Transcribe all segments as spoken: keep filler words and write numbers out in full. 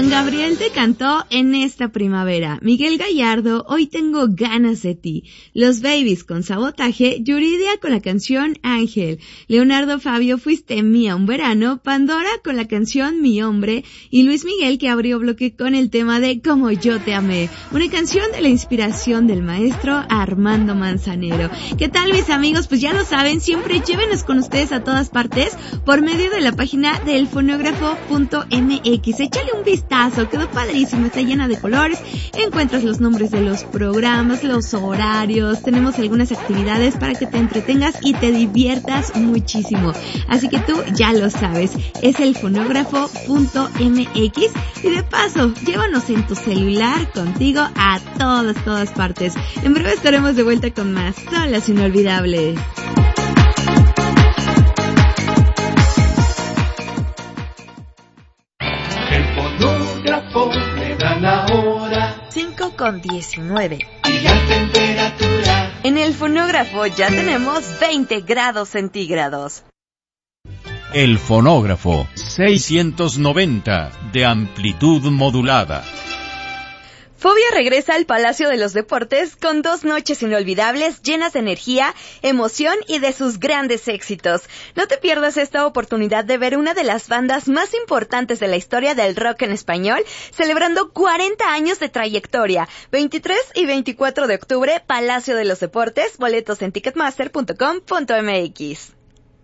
Juan Gabriel te cantó En esta primavera. Miguel Gallardo, Hoy tengo ganas de ti. Los Babies con Sabotaje. Yuridia con la canción Ángel. Leonardo Fabio, Fuiste mía un verano. Pandora con la canción Mi hombre. Y Luis Miguel, que abrió bloque con el tema de Como yo te amé. Una canción de la inspiración del maestro Armando Manzanero. ¿Qué tal, mis amigos? Pues ya lo saben, siempre llévenos con ustedes a todas partes por medio de la página del fonógrafo punto eme equis. Échale un vistazo, quedó padrísimo, está llena de colores, encuentras los nombres de los programas, los horarios, tenemos algunas actividades para que te entretengas y te diviertas muchísimo. Así que tú ya lo sabes, es el fonógrafo punto eme equis y de paso, llévanos en tu celular contigo a todas, todas partes. En breve estaremos de vuelta con más Solas Inolvidables. Me da la hora. cinco con diecinueve. Y la temperatura. En el fonógrafo ya tenemos veinte grados centígrados. El fonógrafo seiscientos noventa de amplitud modulada. Fobia regresa al Palacio de los Deportes con dos noches inolvidables llenas de energía, emoción y de sus grandes éxitos. No te pierdas esta oportunidad de ver una de las bandas más importantes de la historia del rock en español, celebrando cuarenta años de trayectoria. veintitrés y veinticuatro de octubre, Palacio de los Deportes, boletos en ticketmaster punto com punto eme equis.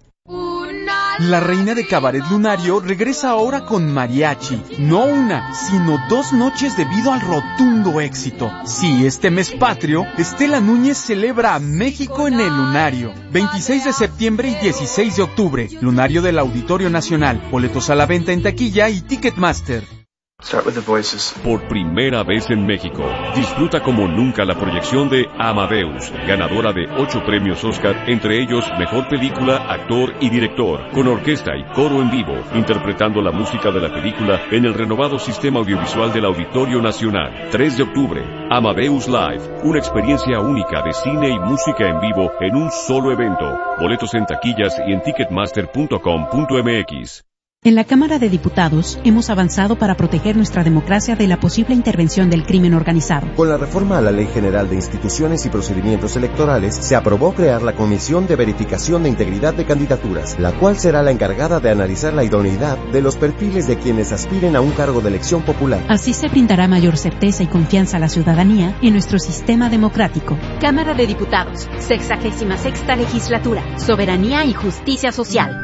La reina de Cabaret Lunario regresa ahora con mariachi. No una, sino dos noches debido al rotundo éxito. Sí, este mes patrio, Estela Núñez celebra a México en el Lunario. veintiséis de septiembre y dieciséis de octubre. Lunario del Auditorio Nacional. Boletos a la venta en taquilla y Ticketmaster. Start with the voices. Por primera vez en México, disfruta como nunca la proyección de Amadeus, ganadora de ocho premios Oscar, entre ellos Mejor Película, Actor y Director, con orquesta y coro en vivo, interpretando la música de la película en el renovado sistema audiovisual del Auditorio Nacional. tres de octubre, Amadeus Live, una experiencia única de cine y música en vivo en un solo evento. Boletos en taquillas y en ticketmaster punto com punto eme equis. En la Cámara de Diputados hemos avanzado para proteger nuestra democracia de la posible intervención del crimen organizado. Con la reforma a la Ley General de Instituciones y Procedimientos Electorales, se aprobó crear la Comisión de Verificación de Integridad de Candidaturas, la cual será la encargada de analizar la idoneidad de los perfiles de quienes aspiren a un cargo de elección popular. Así se brindará mayor certeza y confianza a la ciudadanía en nuestro sistema democrático. Cámara de Diputados, sexagésima sexta legislatura, Soberanía y Justicia Social.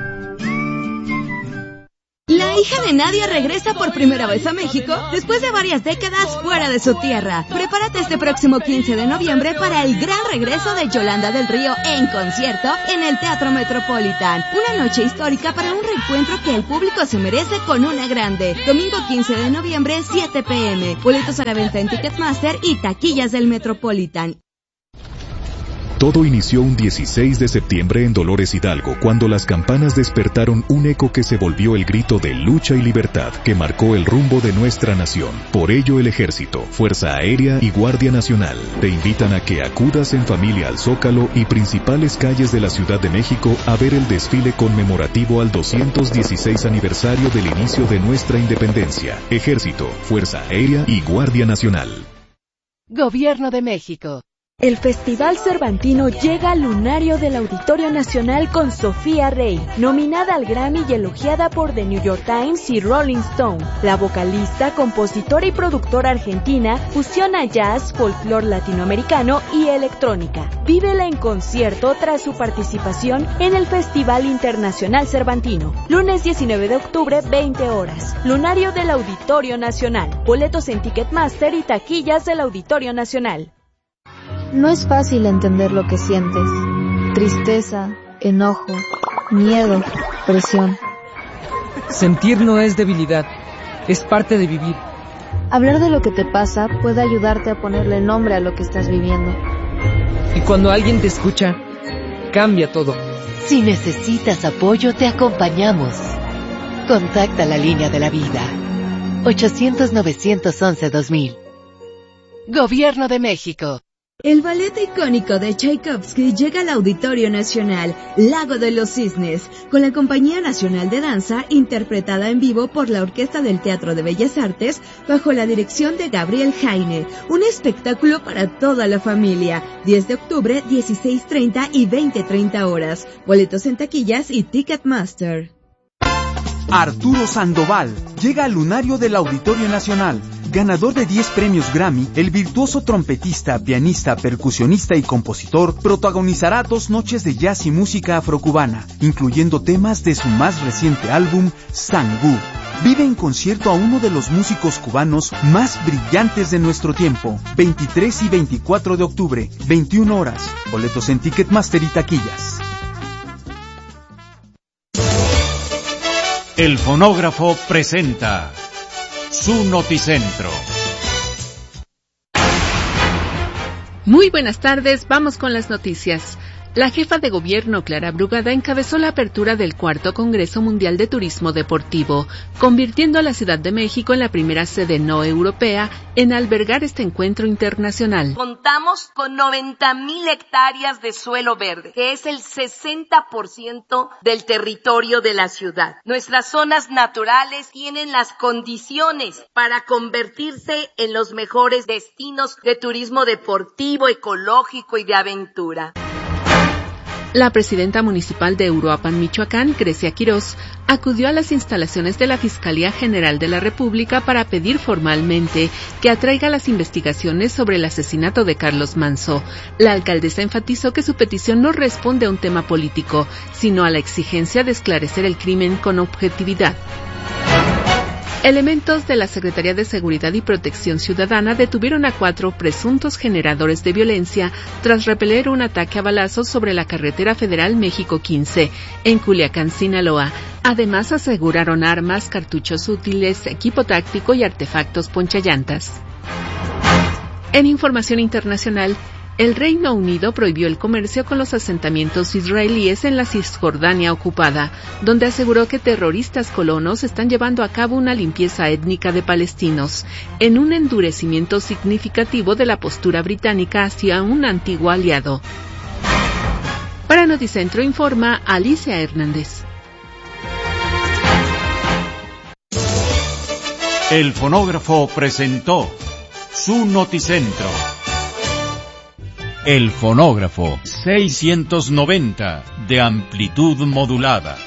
La hija de Nadia regresa por primera vez a México después de varias décadas fuera de su tierra. Prepárate este próximo quince de noviembre para el gran regreso de Yolanda del Río en concierto en el Teatro Metropolitan. Una noche histórica para un reencuentro que el público se merece con una grande. Domingo quince de noviembre, siete pe eme. Boletos a la venta en Ticketmaster y taquillas del Metropolitan. Todo inició un dieciséis de septiembre en Dolores Hidalgo, cuando las campanas despertaron un eco que se volvió el grito de lucha y libertad que marcó el rumbo de nuestra nación. Por ello, el Ejército, Fuerza Aérea y Guardia Nacional te invitan a que acudas en familia al Zócalo y principales calles de la Ciudad de México a ver el desfile conmemorativo al doscientos dieciséis aniversario del inicio de nuestra independencia. Ejército, Fuerza Aérea y Guardia Nacional. Gobierno de México. El Festival Cervantino llega al Lunario del Auditorio Nacional con Sofía Rey, nominada al Grammy y elogiada por The New York Times y Rolling Stone. La vocalista, compositora y productora argentina fusiona jazz, folclore latinoamericano y electrónica. Vívela en concierto tras su participación en el Festival Internacional Cervantino. Lunes diecinueve de octubre, veinte horas. Lunario del Auditorio Nacional. Boletos en Ticketmaster y taquillas del Auditorio Nacional. No es fácil entender lo que sientes. Tristeza, enojo, miedo, presión. Sentir no es debilidad, es parte de vivir. Hablar de lo que te pasa puede ayudarte a ponerle nombre a lo que estás viviendo. Y cuando alguien te escucha, cambia todo. Si necesitas apoyo, te acompañamos. Contacta la línea de la vida. ochocientos, novecientos once, dos mil. Gobierno de México. El ballet icónico de Tchaikovsky llega al Auditorio Nacional, Lago de los Cisnes, con la Compañía Nacional de Danza, interpretada en vivo por la Orquesta del Teatro de Bellas Artes, bajo la dirección de Gabriel Heine. Un espectáculo para toda la familia. diez de octubre, dieciséis treinta y veinte treinta horas. Boletos en taquillas y Ticketmaster. Arturo Sandoval llega al lunario del Auditorio Nacional. Ganador de diez premios Grammy, el virtuoso trompetista, pianista, percusionista y compositor protagonizará dos noches de jazz y música afrocubana, incluyendo temas de su más reciente álbum, Sangú. Vive en concierto a uno de los músicos cubanos más brillantes de nuestro tiempo. veintitrés y veinticuatro de octubre, veintiuna horas. Boletos en Ticketmaster y taquillas. El fonógrafo presenta su noticentro. Muy buenas tardes, vamos con las noticias. La jefa de gobierno, Clara Brugada, encabezó la apertura del cuarto Congreso Mundial de Turismo Deportivo, convirtiendo a la Ciudad de México en la primera sede no europea en albergar este encuentro internacional. Contamos con noventa mil hectáreas de suelo verde, que es el sesenta por ciento del territorio de la ciudad. Nuestras zonas naturales tienen las condiciones para convertirse en los mejores destinos de turismo deportivo, ecológico y de aventura. La presidenta municipal de Uruapan, Michoacán, Grecia Quirós, acudió a las instalaciones de la Fiscalía General de la República para pedir formalmente que atraiga las investigaciones sobre el asesinato de Carlos Manzo. La alcaldesa enfatizó que su petición no responde a un tema político, sino a la exigencia de esclarecer el crimen con objetividad. Elementos de la Secretaría de Seguridad y Protección Ciudadana detuvieron a cuatro presuntos generadores de violencia tras repeler un ataque a balazos sobre la carretera federal México quince, en Culiacán, Sinaloa. Además, aseguraron armas, cartuchos útiles, equipo táctico y artefactos ponchallantas. En información internacional, el Reino Unido prohibió el comercio con los asentamientos israelíes en la Cisjordania ocupada, donde aseguró que terroristas colonos están llevando a cabo una limpieza étnica de palestinos, en un endurecimiento significativo de la postura británica hacia un antiguo aliado. Para Noticentro informa Alicia Hernández. El fonógrafo presentó su noticentro. El fonógrafo seiscientos noventa de amplitud modulada.